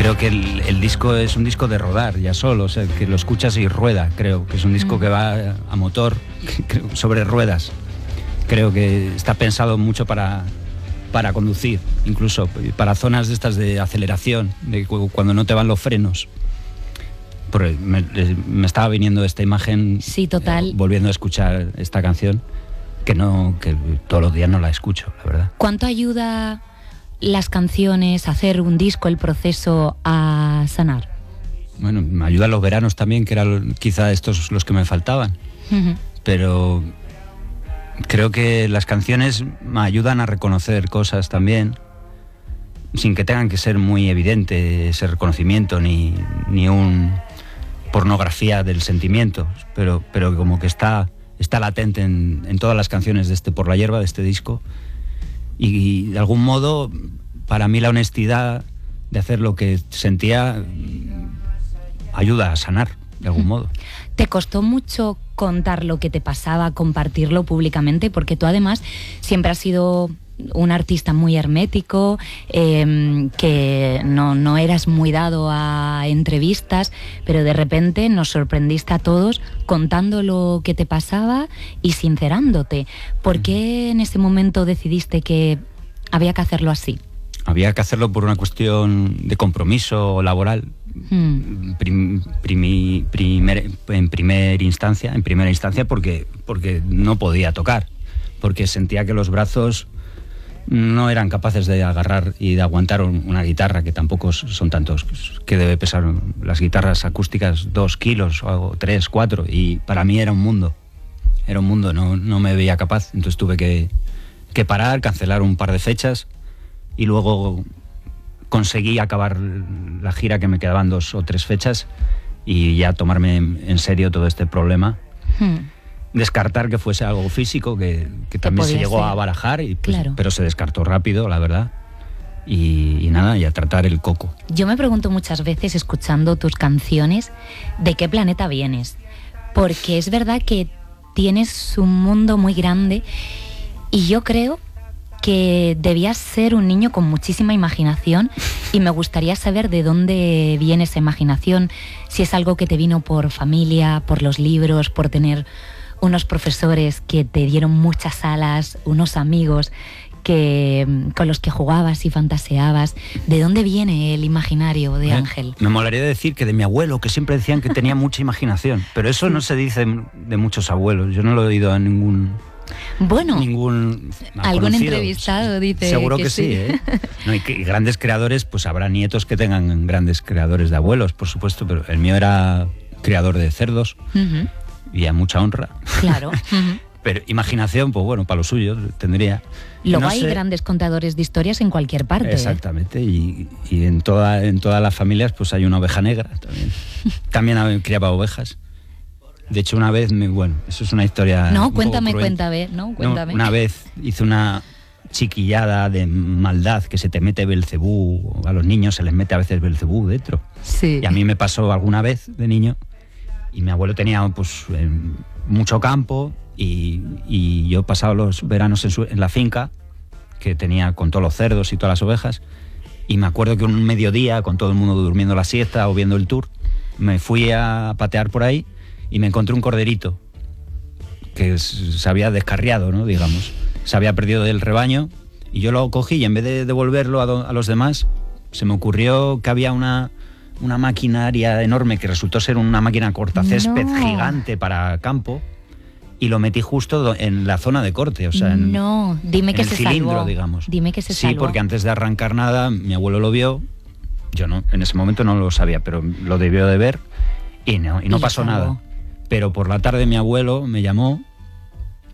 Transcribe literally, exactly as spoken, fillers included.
creo que el, el disco es un disco de rodar ya solo, o sea, que lo escuchas y rueda, creo que es un disco que va a motor sobre ruedas. Creo que está pensado mucho para, para conducir, incluso para zonas de estas de aceleración, de cuando no te van los frenos. Porque me, me estaba viniendo esta imagen, sí, total. Eh, volviendo a escuchar esta canción, que no, que todos los días no la escucho, la verdad. ¿Cuánto ayuda las canciones, hacer un disco, el proceso a sanar? Bueno, me ayudan los veranos también, que eran quizá estos los que me faltaban. Uh-huh. Pero creo que las canciones me ayudan a reconocer cosas también, sin que tengan que ser muy evidente ese reconocimiento, ni, ni un pornografía del sentimiento, pero, pero como que está, está latente en, en todas las canciones de este Por la Hierba, de este disco. Y de algún modo, para mí la honestidad de hacer lo que sentía ayuda a sanar, de algún modo. ¿Te costó mucho contar lo que te pasaba, compartirlo públicamente? Porque tú además siempre has sido un artista muy hermético, eh, que no, no eras muy dado a entrevistas, pero de repente nos sorprendiste a todos contando lo que te pasaba y sincerándote. ¿Por qué en ese momento decidiste que había que hacerlo así? Había que hacerlo por una cuestión de compromiso laboral. Hmm. Prim, primi, primer, en primera instancia, en primera instancia porque, porque no podía tocar, porque sentía que los brazos no eran capaces de agarrar y de aguantar una guitarra, que tampoco son tantos, que debe pesar las guitarras acústicas dos kilos o tres, cuatro, y para mí era un mundo, era un mundo, no, no me veía capaz, entonces tuve que, que parar, cancelar un par de fechas y luego conseguí acabar la gira, que me quedaban dos o tres fechas, y ya tomarme en serio todo este problema. Hmm. Descartar que fuese algo físico, que, que también se llegó ser. a barajar, y pues, claro. pero se descartó rápido, la verdad. Y, y nada, y a tratar el coco. Yo me pregunto muchas veces, escuchando tus canciones, ¿de qué planeta vienes? Porque es verdad que tienes un mundo muy grande, y yo creo que debías ser un niño con muchísima imaginación, y me gustaría saber de dónde viene esa imaginación, si es algo que te vino por familia, por los libros, por tener unos profesores que te dieron muchas alas, unos amigos que, con los que jugabas y fantaseabas. ¿De dónde viene el imaginario de Ángel? Me molaría decir que de mi abuelo, que siempre decían que tenía mucha imaginación, pero eso no se dice de muchos abuelos. Yo no lo he oído a ningún... Bueno, ningún algún conocido. entrevistado dice seguro que, que sí, sí. ¿eh? No, y, que, y grandes creadores, pues habrá nietos que tengan grandes creadores de abuelos, por supuesto, pero el mío era criador de cerdos. Uh-huh. Y a mucha honra. Claro. Uh-huh. Pero imaginación, pues bueno, para lo suyo tendría. Luego no hay sé... grandes contadores de historias en cualquier parte. Exactamente, ¿eh? y, y en, toda, en todas las familias pues hay una oveja negra también. También criaba ovejas. De hecho, una vez, me, bueno, eso es una historia. No, un cuéntame, poco cuéntame, no, cuéntame. No, una vez hice una chiquillada de maldad, que se te mete Belcebú, a los niños se les mete a veces Belcebú dentro. Sí. Y a mí me pasó alguna vez de niño, y mi abuelo tenía pues eh, mucho campo, y, y yo pasaba los veranos en, su, en la finca, que tenía con todos los cerdos y todas las ovejas, y me acuerdo que un mediodía, con todo el mundo durmiendo la siesta o viendo el tour, me fui a patear por ahí y me encontré un corderito que se había descarriado, ¿no? Digamos, se había perdido del rebaño, y yo lo cogí, y en vez de devolverlo a, do, a los demás, se me ocurrió que había una, una maquinaria enorme que resultó ser una máquina cortacésped no. gigante para campo, y lo metí justo en la zona de corte, o sea, en, no, dime en que el se cilindro, salvó. digamos. Dime que se sí, salvó. porque antes de arrancar nada, mi abuelo lo vio, yo no, en ese momento no lo sabía, pero lo debió de ver, y no, y no y pasó nada. Pero por la tarde mi abuelo me llamó